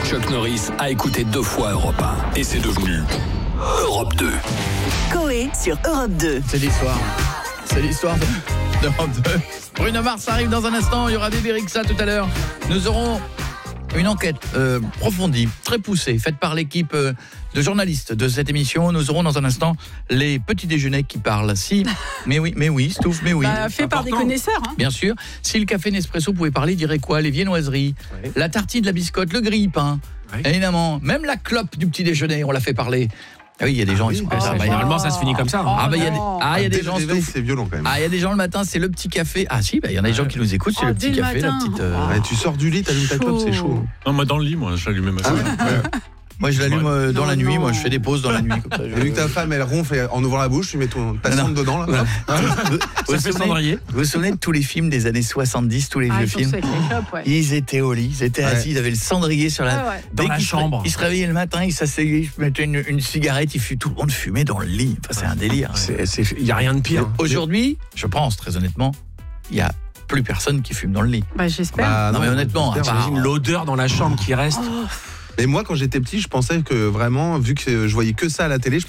Chuck Norris a écouté 2 fois Europe 1 et c'est devenu Europe 2. Coé sur Europe 2. C'est l'histoire d'Europe 2. Bruno Mars arrive dans un instant, il y aura Bébé Rexha tout à l'heure. Nous aurons une enquête approfondie, très poussée, faite par l'équipe de journalistes de cette émission. Nous aurons dans un instant les petits déjeuners qui parlent. Mais oui, Stouff, mais oui. Fait par des connaisseurs. Hein. Bien sûr. Si le café Nespresso pouvait parler, il dirait quoi? Les viennoiseries, la tartine de la biscotte, le grille-pain. Évidemment, même la clope du petit déjeuner, on l'a fait parler. Ah oui, il y a des gens qui sont comme ça. Généralement, ça se finit comme ça. Il y a des gens. C'est violent quand même. Il y a des gens le matin, c'est le petit café. Il y en a des gens qui nous écoutent, c'est le petit café, la petite. Tu sors du lit, t'allumes ta clope, c'est chaud. Non, moi dans le lit, j'allume ma clope. Moi, je l'allume dans la nuit. Moi, je fais des pauses dans la nuit. Comme ça, Et vu que ta femme, elle ronfle en ouvrant la bouche, tu mets ta sonde dedans, là. Vous vous souvenez de tous les films des années 70, tous les vieux films? Ils étaient au lit, ils étaient assis, ils avaient le cendrier sur dans la chambre. Ils se réveillaient le matin, ils s'asseyaient, ils mettaient une cigarette, tout le monde fumait dans le lit. Enfin, c'est un délire. Il n'y a rien de pire. Aujourd'hui, je pense, très honnêtement, il y a plus personne qui fume dans le lit. J'espère. Non, mais honnêtement, T'imagines l'odeur dans la chambre qui reste. Mais moi, quand j'étais petit, je pensais que vraiment, vu que je voyais que ça à la télé,